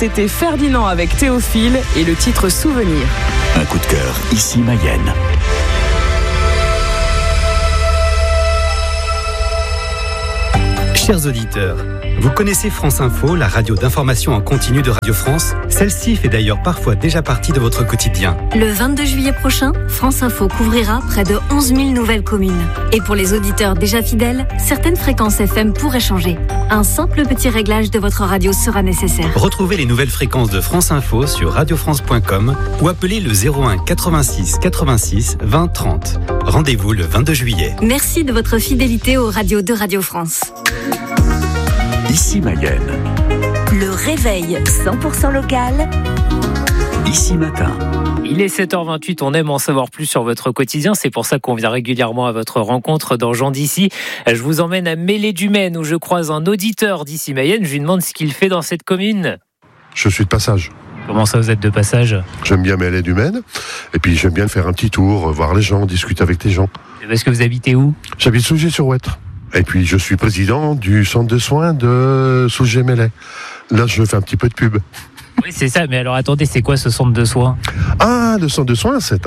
C'était Ferdinand avec Théophile et le titre Souvenir. Un coup de cœur, ici Mayenne. Chers auditeurs, vous connaissez France Info, la radio d'information en continu de Radio France? Celle-ci fait d'ailleurs parfois déjà partie de votre quotidien. Le 22 juillet prochain, France Info couvrira près de 11 000 nouvelles communes. Et pour les auditeurs déjà fidèles, certaines fréquences FM pourraient changer. Un simple petit réglage de votre radio sera nécessaire. Retrouvez les nouvelles fréquences de France Info sur radiofrance.com ou appelez le 01 86 86 20 30. Rendez-vous le 22 juillet. Merci de votre fidélité aux radios de Radio France. Ici Mayenne. Le réveil 100% local. Ici Matin. Il est 7h28, on aime en savoir plus sur votre quotidien, c'est pour ça qu'on vient régulièrement à votre rencontre dans Jean d'Ici. Je vous emmène à Mêlée-du-Maine où je croise un auditeur d'Ici Mayenne, je lui demande ce qu'il fait dans cette commune. Je suis de passage. Comment ça, vous êtes de passage? J'aime bien Mêlée-du-Maine, et puis j'aime bien faire un petit tour, voir les gens, discuter avec les gens. Est-ce que vous habitez où? J'habite Soulgé-sur-Ouette. Et puis je suis président du centre de soins de Soulgé-Mêlée. Là, je fais un petit peu de pub. Oui, c'est ça, mais alors attendez, c'est quoi ce centre de soins? Ah, le centre de soins, c'est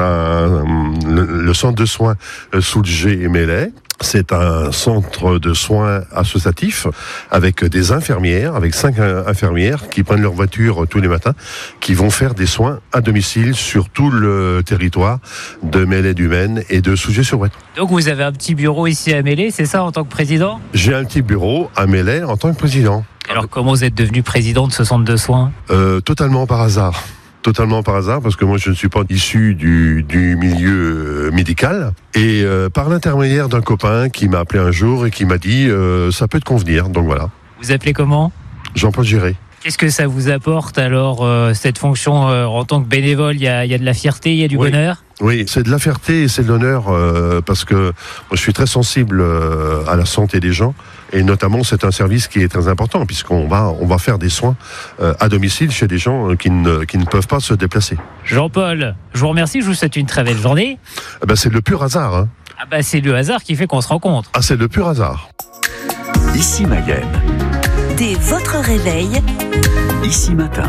le centre de soins Soulgé-Mêlée. C'est un centre de soins associatif avec des infirmières, avec 5 infirmières qui prennent leur voiture tous les matins, qui vont faire des soins à domicile sur tout le territoire de Mêlée-du-Maine et de Soulgé-sur-Ouette. Donc vous avez un petit bureau ici à Mêlée, c'est ça, en tant que président? J'ai un petit bureau à Mêlée en tant que président. Alors comment vous êtes devenu président de ce centre de soins? Totalement par hasard. Totalement par hasard, parce que moi je ne suis pas issu du milieu médical, et par l'intermédiaire d'un copain qui m'a appelé un jour et qui m'a dit ça peut te convenir, donc voilà. Vous appelez comment? Jean-Paul Giré. Qu'est-ce que ça vous apporte alors cette fonction en tant que bénévole? Il y a de la fierté, il y a du bonheur? Oui, c'est de la fierté et c'est de l'honneur parce que moi, je suis très sensible à la santé des gens, et notamment c'est un service qui est très important puisqu'on va faire des soins à domicile chez des gens qui ne peuvent pas se déplacer. Jean-Paul, je vous remercie, je vous souhaite une très belle journée. C'est le pur hasard. Hein. C'est le hasard qui fait qu'on se rencontre. C'est le pur hasard. Ici Mayenne. Dès votre réveil. Ici Matin.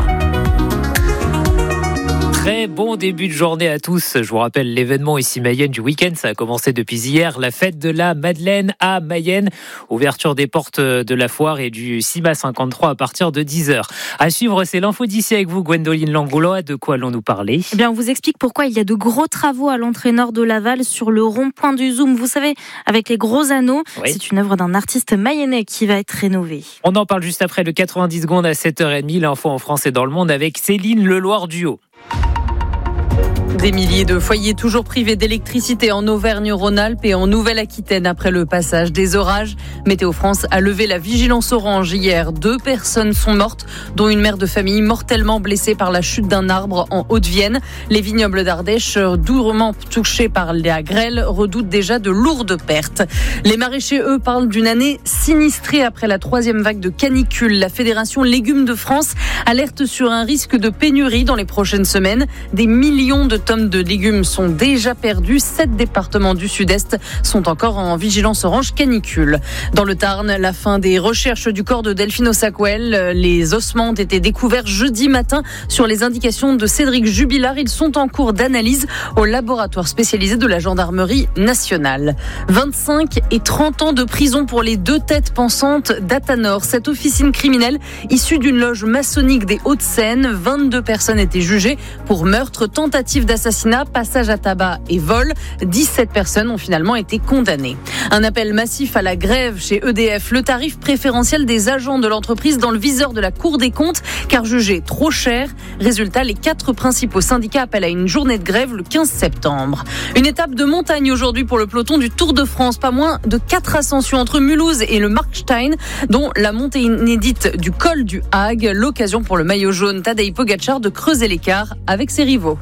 Très bon début de journée à tous. Je vous rappelle l'événement ici Mayenne du week-end. Ça a commencé depuis hier. La fête de la Madeleine à Mayenne. Ouverture des portes de la foire et du CIMA 53 à partir de 10h. À suivre, c'est l'info d'ici avec vous, Gwendoline Langoulois. De quoi allons-nous parler? On vous explique pourquoi il y a de gros travaux à l'entrée nord de Laval sur le rond-point du Zoom. Vous savez, avec les gros anneaux. Oui. C'est une œuvre d'un artiste mayennais qui va être rénovée. On en parle juste après le 90 secondes à 7h30. L'info en France et dans le monde avec Céline Leloir-Duhaut. Des milliers de foyers toujours privés d'électricité en Auvergne-Rhône-Alpes et en Nouvelle-Aquitaine après le passage des orages. Météo France a levé la vigilance orange hier. 2 personnes sont mortes, dont une mère de famille mortellement blessée par la chute d'un arbre en Haute-Vienne. Les vignobles d'Ardèche, durement touchés par la grêle, redoutent déjà de lourdes pertes. Les maraîchers, eux, parlent d'une année sinistrée après la 3e vague de canicule. La Fédération Légumes de France alerte sur un risque de pénurie dans les prochaines semaines. Des millions de tonnes de légumes sont déjà perdus. 7 départements du Sud-Est sont encore en vigilance orange canicule. Dans le Tarn, la fin des recherches du corps de Delphine Ossaquel. Les ossements ont été découverts jeudi matin sur les indications de Cédric Jubilard. Ils sont en cours d'analyse au laboratoire spécialisé de la gendarmerie nationale. 25 et 30 ans de prison pour les 2 têtes pensantes d'Athanor. Cette officine criminelle issue d'une loge maçonnique des Hauts-de-Seine. 22 personnes étaient jugées pour meurtre, tentative d'assassinat, passage à tabac et vol. 17 personnes ont finalement été condamnées. Un appel massif à la grève chez EDF. Le tarif préférentiel des agents de l'entreprise dans le viseur de la Cour des comptes, car jugé trop cher. Résultat, les 4 principaux syndicats appellent à une journée de grève le 15 septembre. Une étape de montagne aujourd'hui pour le peloton du Tour de France. Pas moins de 4 ascensions entre Mulhouse et le Markstein, dont la montée inédite du col du Hague. L'occasion pour le maillot jaune Tadej Pogačar de creuser l'écart avec ses rivaux.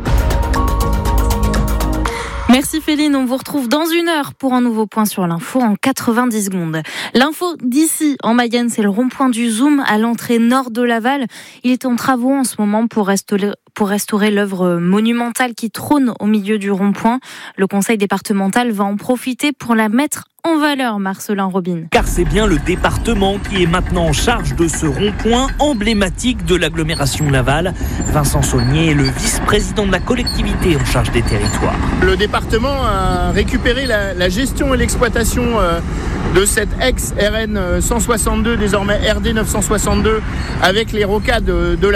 Merci Féline, on vous retrouve dans 1 heure pour un nouveau point sur l'info en 90 secondes. L'info d'ici en Mayenne, c'est le rond-point du Zoom à l'entrée nord de Laval. Il est en travaux en ce moment pour restaurer l'œuvre monumentale qui trône au milieu du rond-point. Le conseil départemental va en profiter pour la mettre en valeur, Marcelin Robin. Car c'est bien le département qui est maintenant en charge de ce rond-point emblématique de l'agglomération Laval. Vincent Saulnier est le vice-président de la collectivité en charge des territoires. Le département a récupéré la gestion et l'exploitation de cette ex-RN 162, désormais RD 962, avec les rocades de